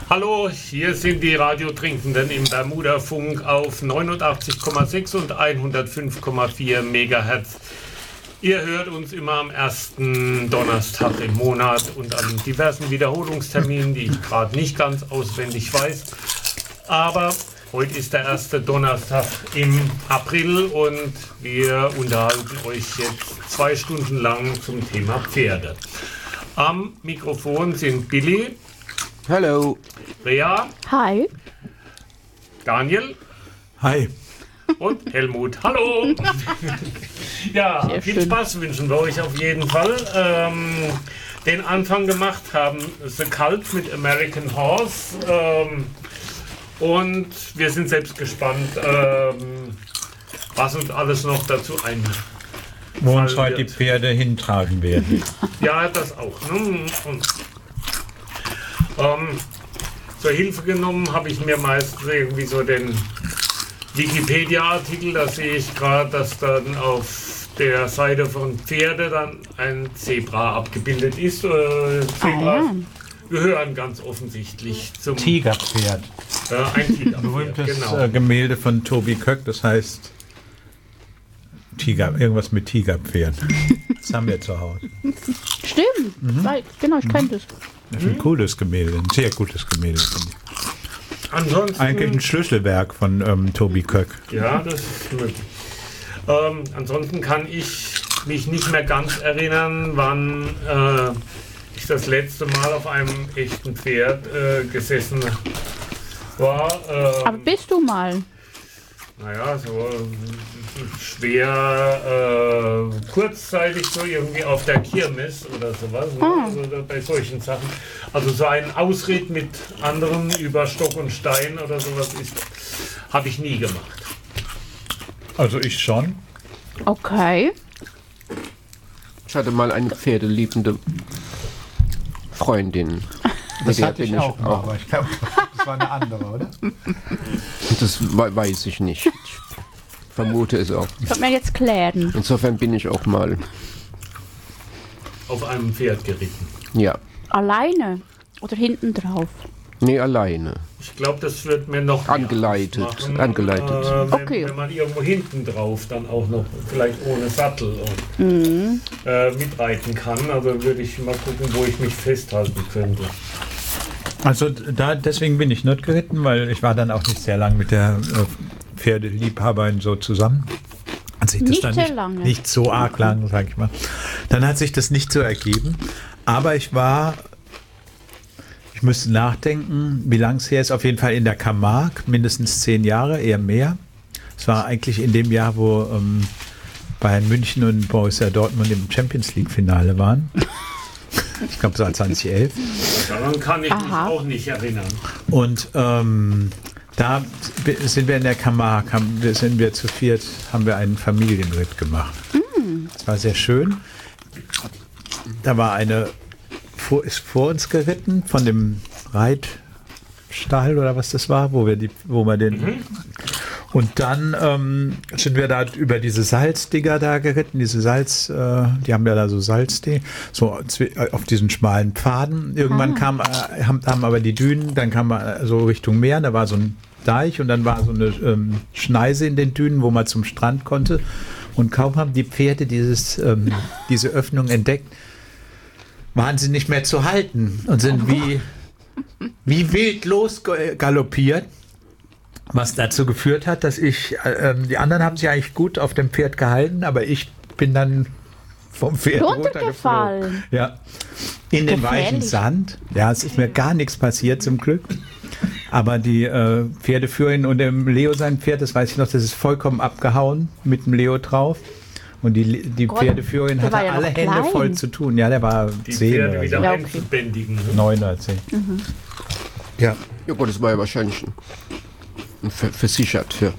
Hallo, hier sind die Radiotrinkenden im Bermuda-Funk auf 89,6 und 105,4 Megahertz. Ihr hört uns immer am ersten Donnerstag im Monat und an diversen Wiederholungsterminen, die ich gerade nicht ganz auswendig weiß. Aber heute ist der erste Donnerstag im April und wir unterhalten euch jetzt 2 Stunden lang zum Thema Pferde. Am Mikrofon sind Billy. Hallo. Rea. Hi. Daniel. Hi. Und Helmut. Hallo. Ja, Sehr viel schön. Spaß wünschen wir euch auf jeden Fall. Den Anfang gemacht haben The Cult mit American Horse. Und wir sind selbst gespannt, was uns alles noch dazu einfällt. Wo uns heute die Pferde hintragen werden. Ja, das auch. Ne? Und, zur Hilfe genommen habe ich mir meistens irgendwie so den Wikipedia-Artikel. Da sehe ich gerade, dass dann auf der Seite von Pferde dann ein Zebra abgebildet ist. Zebras gehören ganz offensichtlich zum Tigerpferd. ein Tigerpferd. Berühmtes Genau. Gemälde von Toby Köck, das heißt Tiger, irgendwas mit Tigerpferd. Das haben wir zu Hause. Stimmt. Genau, ich kenne das. Das ist ein cooles Gemälde, ein sehr gutes Gemälde. Finde ich. Ansonsten, Eigentlich ein Schlüsselwerk von Toby Köck. ja, das ist möglich. Ansonsten kann ich mich nicht mehr ganz erinnern, wann ich das letzte Mal auf einem echten Pferd gesessen war. Aber bist du mal? Naja, so schwer kurzzeitig so irgendwie auf der Kirmes oder sowas. Ne? Also bei solchen Sachen. Also so ein Ausritt mit anderen über Stock und Stein oder sowas habe ich nie gemacht. Also ich schon. Okay. Ich hatte mal eine pferdeliebende Freundin. Das Mit der hatte ich bin auch mal, aber ich glaube, das war eine andere, oder? Das weiß ich nicht. Ich vermute es auch. Können wir jetzt klären. Insofern bin ich auch mal, Auf einem Pferd geritten. ja, Alleine oder hinten drauf? nee, alleine. Ich glaube, das wird mir noch mehr Angeleitet, ausmachen, angeleitet. Wenn, Okay. wenn man irgendwo hinten drauf dann auch noch, vielleicht ohne Sattel und, mitreiten kann. Also würde ich mal gucken, wo ich mich festhalten könnte. Also deswegen bin ich nicht geritten, weil ich war dann auch nicht sehr lang mit der Pferdeliebhaberin so zusammen. Hat sich das Nicht dann sehr lange. nicht so arg lang, sag ich mal. Dann hat sich das nicht so ergeben. Aber ich müsste nachdenken, wie lang es her ist. Auf jeden Fall in der Camargue, mindestens 10 Jahre, eher mehr. Es war eigentlich in dem Jahr, wo Bayern München und Borussia Dortmund im Champions League Finale waren. Ich glaube, es war 2011. Daran kann ich mich Aha. auch nicht erinnern. Und da sind wir in der Camargue, sind wir zu viert, haben wir einen Familienritt gemacht. Das war sehr schön. Da war ist vor uns geritten von dem Reitstall oder was das war, wo wir den. Und dann sind wir da über diese Salzdinger da geritten, die haben ja da so Salzding, so auf diesen schmalen Pfaden. Irgendwann haben aber die Dünen, dann kam man so Richtung Meer, da war so ein Deich und dann war so eine Schneise in den Dünen, wo man zum Strand konnte. Und kaum haben die Pferde diese Öffnung entdeckt, waren sie nicht mehr zu halten und sind wie wild losgaloppiert. Was dazu geführt hat, dass die anderen haben sich eigentlich gut auf dem Pferd gehalten, aber ich bin dann vom Pferd runtergefallen. Runtergefallen. Ja. In den Gefährlich. weichen Sand. Ja, es ist mir gar nichts passiert zum Glück. Aber die Pferdeführerin und dem Leo sein Pferd, das weiß ich noch, das ist vollkommen abgehauen mit dem Leo drauf. Und die Gott, Pferdeführerin der hatte war ja alle noch Hände klein. voll zu tun. Ja, der war Die 10 Pferde oder wieder so. Ja, okay. einzubändigen. Ne? 9 oder 10. Ja. Ja gut, das war ja wahrscheinlich versichert. Ja.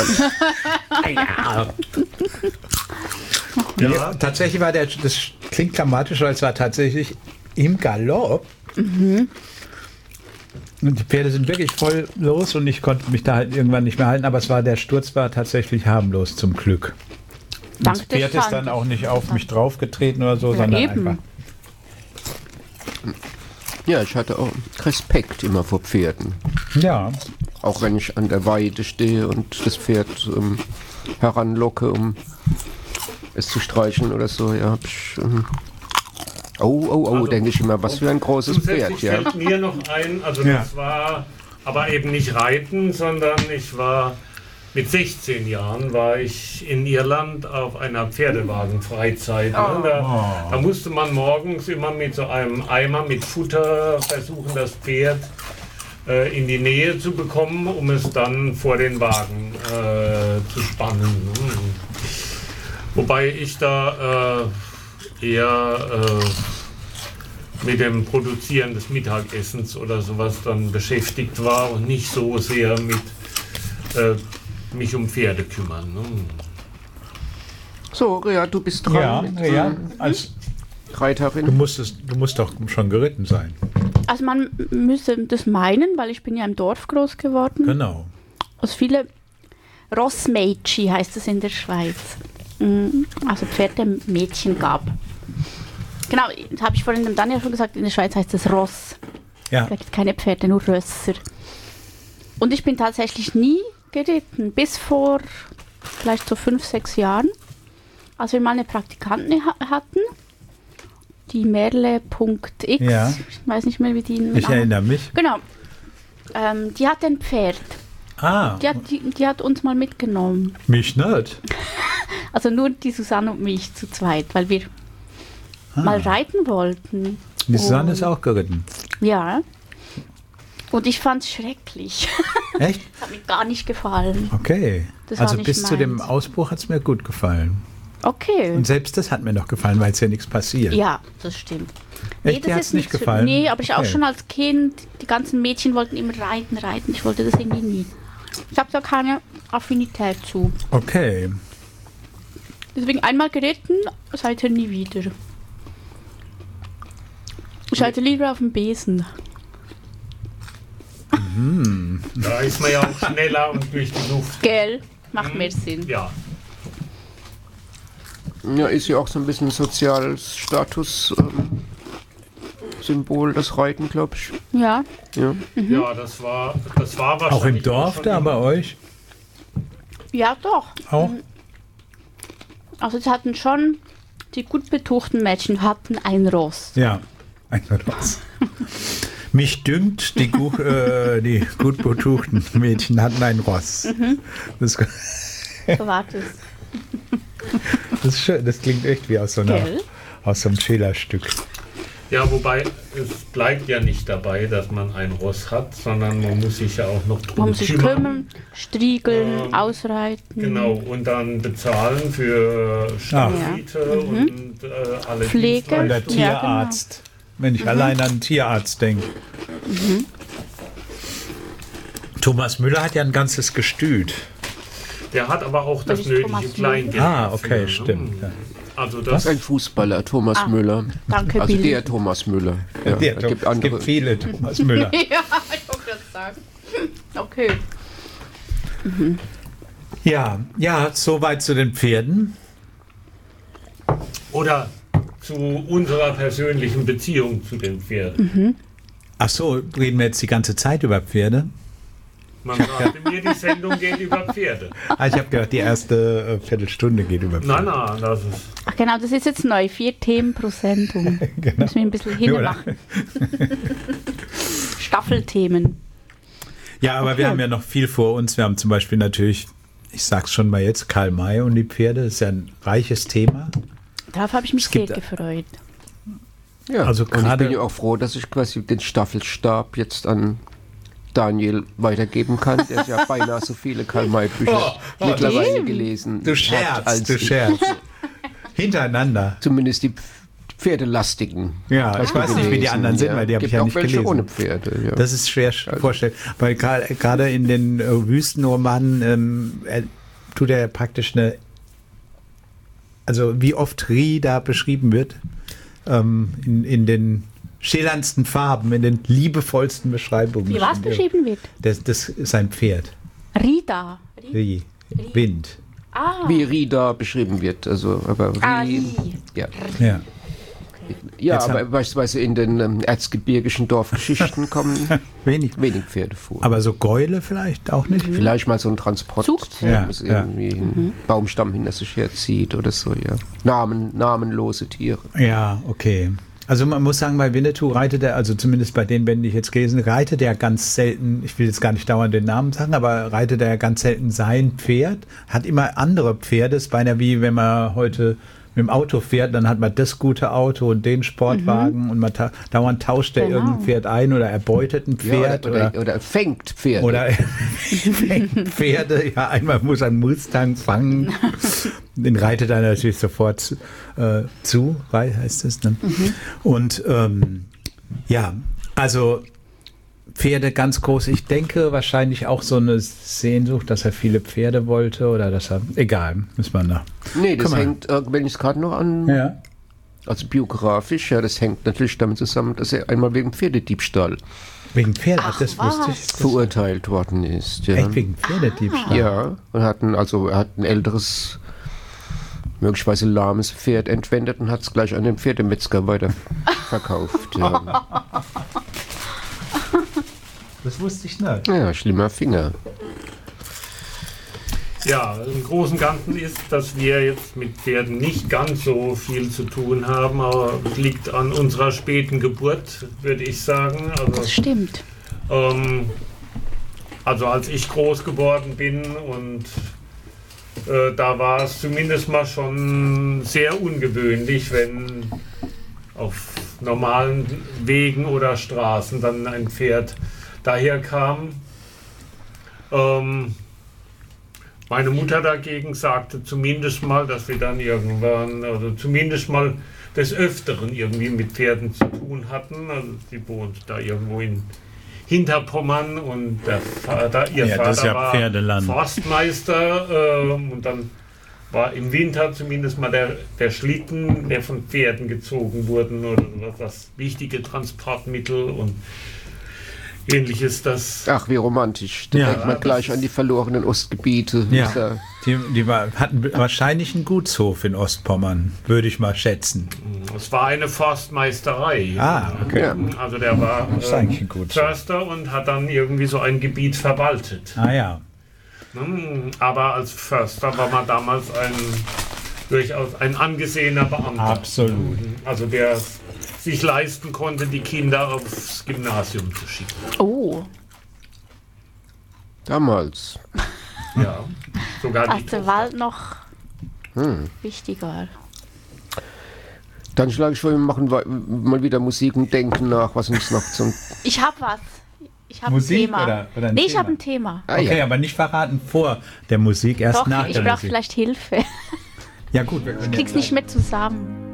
Ja, tatsächlich war das klingt dramatisch, aber es war tatsächlich im Galopp. Und die Pferde sind wirklich voll los und ich konnte mich da halt irgendwann nicht mehr halten, aber der Sturz war tatsächlich harmlos zum Glück. Das Dank des Pferd ist dann Standes. auch nicht auf mich draufgetreten oder so, Ja, sondern eben. einfach. Ja, ich hatte auch Respekt immer vor Pferden. Ja. Auch wenn ich an der Weide stehe und das Pferd heranlocke, um es zu streicheln oder so, ja, hab ich, Also, denke ich immer, was für ein großes Pferd, Zusätzlich ja. fällt mir noch ein, also Ja. das war aber eben nicht Reiten, sondern ich war mit 16 Jahren war ich in Irland auf einer Pferdewagenfreizeit. Ne? Da musste man morgens immer mit so einem Eimer mit Futter versuchen, das Pferd in die Nähe zu bekommen, um es dann vor den Wagen zu spannen. Ne? Wobei ich da eher mit dem Produzieren des Mittagessens oder sowas dann beschäftigt war und nicht so sehr mit mich um Pferde kümmern. Ne? So, Rea, du bist dran Ja, mit ja. Also, du Reiterin. musst doch schon geritten sein. Also man müsste das meinen, weil ich bin ja im Dorf groß geworden. Genau. Also viele Rossmädchen heißt es in der Schweiz. Also Pferdemädchen gab. Genau, das habe ich vorhin dem Daniel schon gesagt, in der Schweiz heißt es Ross. Ja. Da gibt es keine Pferde, nur Rösser. Und ich bin tatsächlich nie geritten, bis vor vielleicht so 5, 6 Jahren, als wir mal eine Praktikantin hatten, die Merle.x, Ja. ich weiß nicht mehr, wie die Ich erinnere mich. Genau. Die hat ein Pferd. Ah, Die hat uns mal mitgenommen. mich nicht. Also nur die Susanne und mich zu zweit, weil wir mal reiten wollten. Die Susanne Und- ist auch geritten. Ja. Und ich fand es schrecklich. Echt? Das hat mir gar nicht gefallen. Okay. Das war Also nicht bis zu dem meins. Ausbruch hat es mir gut gefallen. Okay. Und selbst das hat mir noch gefallen, weil es ja nichts passiert. Ja, das stimmt. Echt? Dir das hat's ist nicht so- gefallen? Nee, aber ich auch Okay. schon als Kind, die ganzen Mädchen wollten immer reiten. Ich wollte das irgendwie nie. Ich habe da keine Affinität zu. Okay. Deswegen einmal geritten, seither nie wieder. Ich reite lieber auf dem Besen. Da ist man ja auch schneller und durch die Luft. Gell? Macht mehr Sinn. Ja, Ja, ist ja auch so ein bisschen soziales Status Symbol, das Reiten, glaube ich. Ja. Ja. ja, das war wahrscheinlich Auch im Dorf schon da immer. bei euch? Ja, doch. Auch? Also sie hatten schon, die gut betuchten Mädchen hatten ein Ross. Ja. Ein Ross. Mich dünkt, die gut betuchten Mädchen hatten ein Ross. Das, So war das. das ist schön. Das klingt echt wie aus so Gell? einem Schillerstück. Ja, wobei es bleibt ja nicht dabei, dass man ein Ross hat, sondern man muss sich ja auch noch drum Man muss sich kümmern, striegeln, Ähm, ausreiten. Genau, und dann bezahlen für Stammmiete und alle Pflege. Und der Dienstleistungen. Ja, Tierarzt. Wenn ich allein an den Tierarzt denke. Thomas Müller hat ja ein ganzes Gestüt. Der hat aber auch das ist nötige Thomas Müller? Kleingeld. Ah, okay, dafür, ne? stimmt. Ja. Also Das das ist ein Fußballer, Thomas Müller. danke, Also Billy. der Thomas Müller. Ja, Der, es gibt es andere. gibt viele Thomas Müller. Ja, ich wollte gerade sagen. Okay. Ja, soweit zu den Pferden. oder zu unserer persönlichen Beziehung zu den Pferden. Ach so, reden wir jetzt die ganze Zeit über Pferde? Man sagte mir, die Sendung geht über Pferde. Ich habe gedacht, die erste Viertelstunde geht über Pferde. Nein, das ist Ach genau, das ist jetzt neu. 4 Themen pro Sendung. Müssen wir ein bisschen hinmachen. Staffelthemen. Ja, aber wir haben ja noch viel vor uns. Wir haben zum Beispiel natürlich, ich sag's schon mal jetzt, Karl May und die Pferde. Das ist ja ein reiches Thema. Darauf habe ich mich Es gibt- sehr gefreut. Ja, Also und ich gerade- bin ja auch froh, dass ich quasi den Staffelstab jetzt an Daniel weitergeben kann. Der ja beinahe so viele Karl-May-Bücher mittlerweile Eben. gelesen Du hat, scherzt, als du ich. scherzt. Hintereinander. Zumindest die Pferdelastigen. Ja, ich hast du weiß nicht, wie die gelesen, anderen sind, weil die habe ich Gibt ja auch nicht welche gelesen. ohne Pferde. Ja. Das ist schwer vorstellen, weil gerade in den Wüstenromanen tut er praktisch also wie oft Rie da beschrieben wird, in den schillerndsten Farben, in den liebevollsten Beschreibungen. Wie was beschrieben wird? Das ist sein Pferd, Rida. Rie, Wind. Ah, Wie Rie da beschrieben wird. Also, aber Rie, Rie. ja. Ja. Ja, Jetzt aber beispielsweise in den erzgebirgischen Dorfgeschichten kommen wenig. wenig Pferde vor. Aber so Gäule vielleicht auch nicht? Vielleicht mal so ein Transport, Zugzug. Ja, das ja. irgendwie einen Baumstamm hinter sich herzieht oder so, ja. Namenlose Tiere. Ja, okay. Also man muss sagen, bei Winnetou reitet er, also zumindest bei den Bänden, die ich jetzt gelesen habe, reitet er ganz selten, ich will jetzt gar nicht dauernd den Namen sagen, aber reitet er ganz selten sein Pferd, hat immer andere Pferde, ist beinahe wie wenn man heute mit dem Auto fährt, dann hat man das gute Auto und den Sportwagen und man dauernd tauscht er irgendein Pferd ein oder er beutet ein Pferd. Ja, oder er fängt Pferde. Oder er fängt Pferde, ja, einmal muss er einen Mustang fangen, den reitet er natürlich sofort zu, heißt es. Ne? Und ja, also Pferde ganz groß. Ich denke wahrscheinlich auch so eine Sehnsucht, dass er viele Pferde wollte oder dass er, egal, müssen wir nach. Nee, das Guck mal. hängt, wenn ich es gerade noch an, Ja. also biografisch, ja, das hängt natürlich damit zusammen, dass er einmal wegen Pferdediebstahl Wegen Pferde, Ach, das wusste ich. was? verurteilt worden ist. Ja. Echt wegen Pferdediebstahl? Ja, und er hat ein älteres, möglicherweise lahmes Pferd entwendet und hat es gleich an den Pferdemetzger weiterverkauft. Ja. Das wusste ich nicht. Ja, schlimmer Finger. Ja, im Großen und Ganzen ist, dass wir jetzt mit Pferden nicht ganz so viel zu tun haben, aber es liegt an unserer späten Geburt, würde ich sagen. Das stimmt. Also als ich groß geworden bin und da war es zumindest mal schon sehr ungewöhnlich, wenn auf normalen Wegen oder Straßen dann ein Pferd daher kam. Meine Mutter dagegen sagte zumindest mal, dass wir dann irgendwann, also zumindest mal des Öfteren irgendwie mit Pferden zu tun hatten. Also sie wohnt da irgendwo in Hinterpommern und ihr Ja, Vater das ist ja war Pferdeland. Forstmeister und dann war im Winter zumindest mal der Schlitten, der von Pferden gezogen wurden oder sowas, das wichtige Transportmittel und Ähnliches, das Ach, wie romantisch. Da Ja. denkt man gleich an die verlorenen Ostgebiete. Ja, Da- hatten wahrscheinlich einen Gutshof in Ostpommern, würde ich mal schätzen. es war eine Forstmeisterei. Ah, okay. Ja. Also der war Das ist eigentlich ein Gutshof. Förster und hat dann irgendwie so ein Gebiet verwaltet. Ah ja. Aber als Förster war man damals durchaus ein angesehener Beamter. Absolut. Also der sich leisten konnte, die Kinder aufs Gymnasium zu schicken. Oh, Damals. Ja, sogar die als der Tochter. Wald noch wichtiger. Dann schlage ich vor, wir machen mal wieder Musik und denken nach, was uns noch zum... Ich habe was. Ich habe ein Musik Thema. oder ein nee, ich Thema? habe ein Thema. Ah, Okay, ja. aber nicht verraten vor der Musik, erst Doch, nach ich der brauche Musik. vielleicht Hilfe. Ja gut, wir können Ich krieg's nicht mehr zusammen.